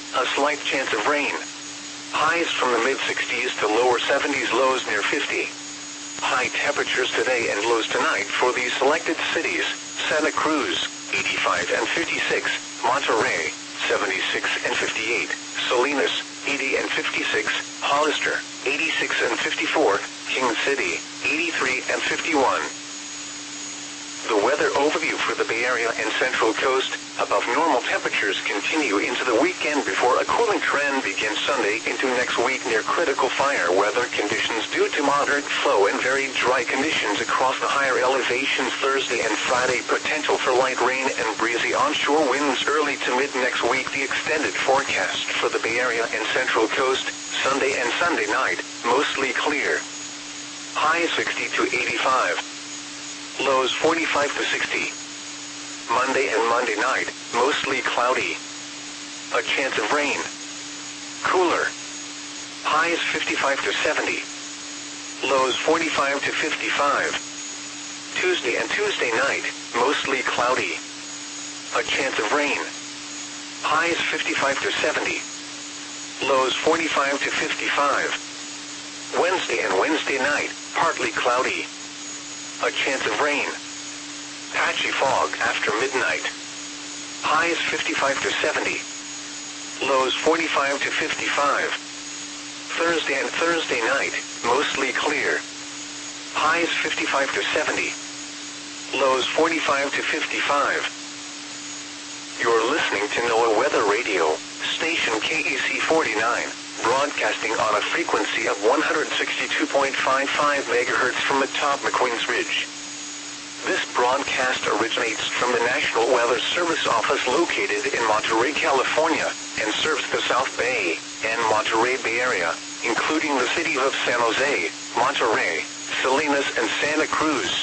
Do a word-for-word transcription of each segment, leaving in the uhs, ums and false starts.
A slight chance of rain. Highs from the mid-sixties to lower seventies, lows near fifty. High temperatures today and lows tonight for these selected cities: Santa Cruz, eighty-five and fifty-six, Monterey, seventy-six and fifty-eight, Salinas, eighty and fifty-six, Hollister, eighty-six and fifty-four, King City, eighty-three and fifty-one. The weather overview for the Bay Area and Central Coast: above normal temperatures continue into the weekend before a cooling trend begins Sunday into next week near critical fire weather conditions due to moderate flow and very dry conditions across the higher elevations. Thursday and Friday, potential for light rain and breezy onshore winds early to mid next week. The extended forecast for the Bay Area and Central Coast: Sunday and Sunday night, mostly clear. High sixty to eighty-five. Lows forty-five to sixty. Monday and Monday night, mostly cloudy. A chance of rain. Cooler. Highs fifty-five to seventy. Lows forty-five to fifty-five. Tuesday and Tuesday night, mostly cloudy. A chance of rain. Highs fifty-five to seventy. Lows forty-five to fifty-five. Wednesday and Wednesday night, partly cloudy. A chance of rain. Patchy fog after midnight. Highs fifty-five to seventy. Lows forty-five to fifty-five. Thursday and Thursday night, mostly clear. Highs fifty-five to seventy. Lows forty-five to fifty-five. You're listening to NOAA Weather Radio, station K A C forty-nine, broadcasting on a frequency of one hundred sixty-two point five five megahertz from atop McQueen's Ridge. This broadcast originates from the National Weather Service office located in Monterey, California, and serves the South Bay and Monterey Bay Area, including the cities of San Jose, Monterey, Salinas, and Santa Cruz.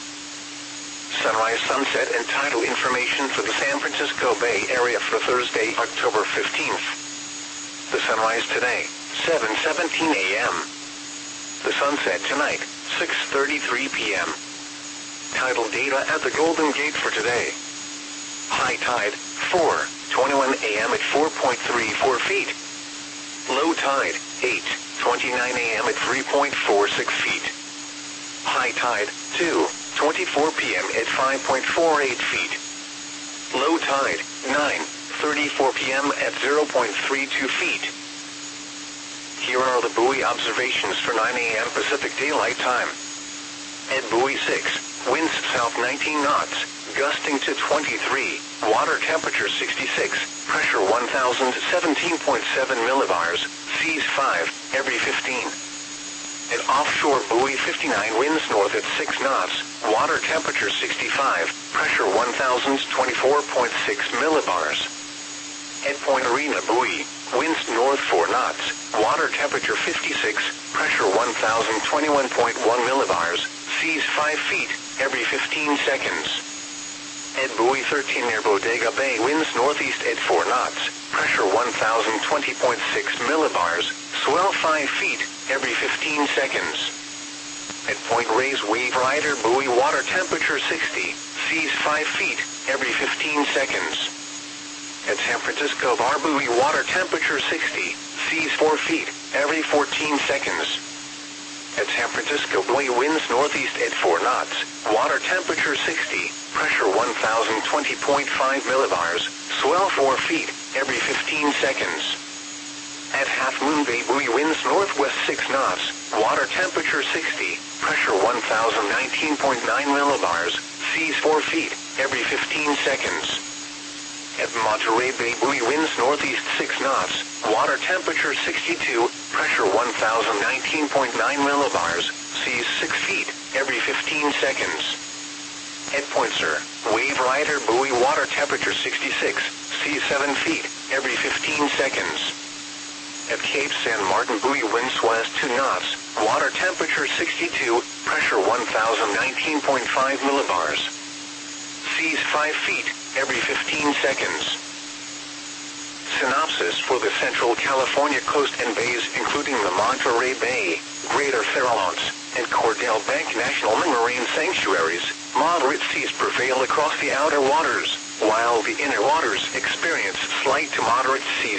Sunrise, sunset, and tidal information for the San Francisco Bay Area for Thursday, October fifteenth. The sunrise today, seven seventeen a m The sunset tonight, six thirty-three p m Tidal data at the Golden Gate for today. High tide, four twenty-one a m at four point three four feet. Low tide, eight twenty-nine a m at three point four six feet. High tide, two twenty-four p m at five point four eight feet. Low tide, nine thirty-four p m at zero point three two feet. Here are the buoy observations for nine a m Pacific Daylight Time. At buoy six, winds south nineteen knots, gusting to twenty-three, water temperature sixty-six, pressure one thousand seventeen point seven millibars, seas five, every fifteen. At offshore buoy fifty-nine, winds north at six knots, water temperature sixty-five, pressure one thousand twenty-four point six millibars. At Point Arena buoy, winds north four knots, water temperature fifty-six, pressure one thousand twenty-one point one millibars, seas five feet, every fifteen seconds. At buoy thirteen near Bodega Bay, winds northeast at four knots, pressure one thousand twenty point six millibars, swell five feet, every fifteen seconds. At Point Reyes Wave Rider buoy, water temperature sixty, seas five feet, every fifteen seconds. At San Francisco Bar buoy, water temperature sixty, seas four feet, every fourteen seconds. At San Francisco buoy, winds northeast at four knots, water temperature sixty, pressure one thousand twenty point five millibars, swell four feet, every fifteen seconds. At Half Moon Bay buoy, winds northwest six knots, water temperature sixty, pressure one thousand nineteen point nine millibars, seas four feet, every fifteen seconds. At Monterey Bay buoy, winds northeast six knots, water temperature sixty-two, pressure one thousand nineteen point nine millibars, seas six feet, every fifteen seconds. At Point Sur, Wave Rider buoy, water temperature sixty-six, seas seven feet, every fifteen seconds. At Cape San Martin buoy, winds west two knots, water temperature sixty-two, pressure one thousand nineteen point five millibars. Seas five feet, every fifteen seconds. Synopsis for the Central California coast and bays, including the Monterey Bay, Greater Farallones, and Cordell Bank National Marine Sanctuaries. Moderate seas prevail across the outer waters, while the inner waters experience slight to moderate seas